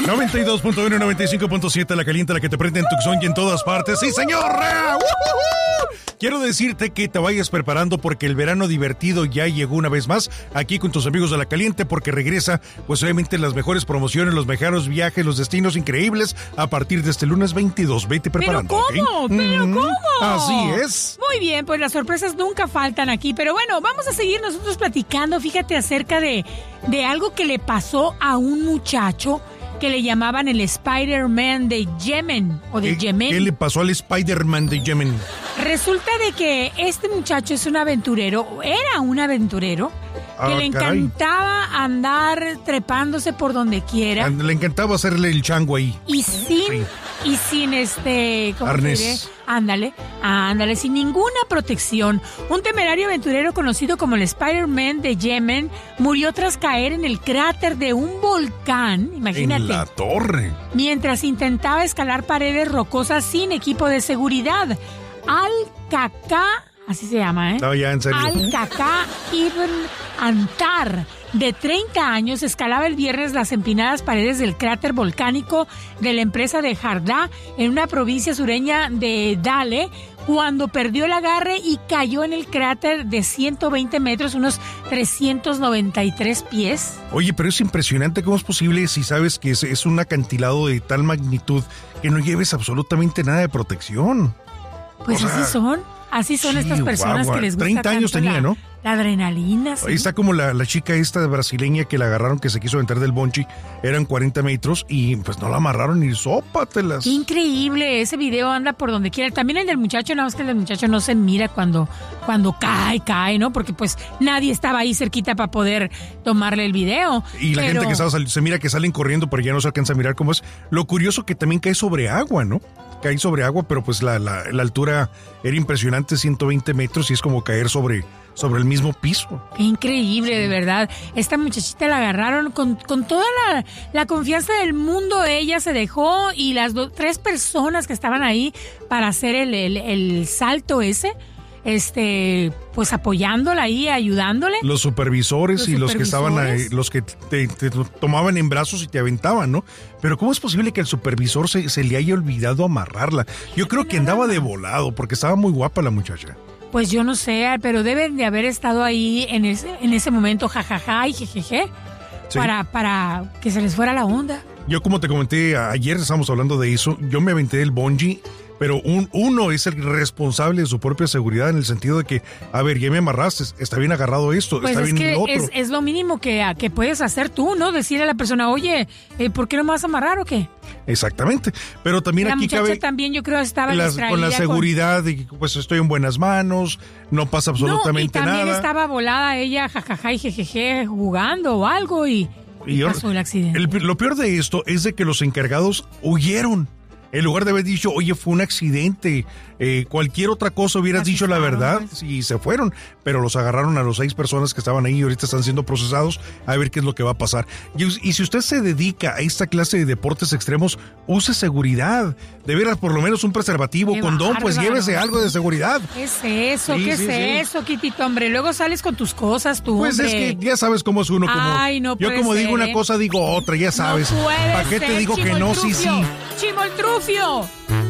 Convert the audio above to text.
92.1, 95.7, la caliente, la que te prende en Tucson y en todas partes. ¡Sí, señor! Quiero decirte que te vayas preparando porque el verano divertido ya llegó una vez más aquí con tus amigos de La Caliente, porque regresa, pues obviamente las mejores promociones, los mejores viajes, los destinos increíbles a partir de este lunes 22. Vete preparando. ¿Pero cómo? ¿Okay? ¿Pero cómo? Así es. Muy bien, pues las sorpresas nunca faltan aquí, pero bueno, vamos a seguir nosotros platicando, fíjate, acerca de algo que le pasó a un muchacho que le llamaban el Spider-Man de Yemen, o de Yemen. ¿Qué le pasó al Spider-Man de Yemen? Resulta de que este muchacho es un aventurero, era un aventurero, que le encantaba andar trepándose por donde quiera. Le encantaba hacerle el chango ahí. Y sin ¿cómo arnés. se diré? Ándale, sin ninguna protección. Un temerario aventurero conocido como el Spider-Man de Yemen murió tras caer en el cráter de un volcán, imagínate. En la torre. Mientras intentaba escalar paredes rocosas sin equipo de seguridad. Al-Kaka, así se llama, ¿eh? No, ya, en serio. Al-Kaka Ibn Antar, de 30 años, escalaba el viernes las empinadas paredes del cráter volcánico de la empresa de Jardá en una provincia sureña de Dale, cuando perdió el agarre y cayó en el cráter de 120 metros, unos 393 pies. Oye, pero es impresionante cómo es posible si sabes que es un acantilado de tal magnitud que no lleves absolutamente nada de protección. Pues así son estas personas que les gusta 30 años tenía, ¿no? La adrenalina, sí. Ahí está como la chica esta brasileña que la agarraron, que se quiso aventar del bungee. Eran 40 metros y pues no la amarraron ni sópatelas. Qué increíble, ese video anda por donde quiera. También el del muchacho, nada más que el del muchacho no se mira cuando cae, ¿no? Porque pues nadie estaba ahí cerquita para poder tomarle el video. Y la gente que se mira que salen corriendo, pero ya no se alcanza a mirar cómo es. Lo curioso que también cae sobre agua, ¿no? Cae sobre agua, pero pues la altura era impresionante, 120 metros, y es como caer sobre el mismo piso. Qué increíble, de verdad. Esta muchachita la agarraron con toda la confianza del mundo. Ella se dejó y las 3 personas que estaban ahí para hacer el salto ese, pues apoyándola ahí, ayudándole. Los supervisores y los que estaban ahí, los que te tomaban en brazos y te aventaban, ¿no? Pero ¿cómo es posible que al supervisor se le haya olvidado amarrarla? Yo creo que andaba de volado porque estaba muy guapa la muchacha. Pues yo no sé, pero deben de haber estado ahí en ese momento, jajaja y jejeje, sí, para que se les fuera la onda. Yo, como te comenté ayer, estábamos hablando de eso, yo me aventé del bungee, pero uno es el responsable de su propia seguridad en el sentido de que, a ver, ya me amarraste, está bien agarrado esto, pues está bien que lo otro. Es lo mínimo que puedes hacer tú, ¿no? Decirle a la persona, oye, ¿por qué no me vas a amarrar o qué? Exactamente, pero también aquí cabe... La muchacha también, yo creo, estaba distraída. Con la seguridad de que pues estoy en buenas manos, no pasa absolutamente nada. Y también estaba volada ella, jajaja y jejeje, jugando o algo y pasó el accidente. Lo peor de esto es de que los encargados huyeron. En lugar de haber dicho, oye, fue un accidente, cualquier otra cosa hubieras dicho la verdad, y se fueron. Pero los agarraron a los 6 personas que estaban ahí y ahorita están siendo procesados a ver qué es lo que va a pasar. Y si usted se dedica a esta clase de deportes extremos, use seguridad. De veras, por lo menos un preservativo, condón, bárbaro. Pues llévese algo de seguridad. ¿Qué es eso? Sí, ¿Qué es eso, Kitito, hombre? Luego sales con tus cosas, tú, pues hombre. Es que ya sabes cómo es uno. Yo como digo una cosa, digo otra, ya sabes. No puede ¿Para qué te digo que no? Sí. Chimoltrufio.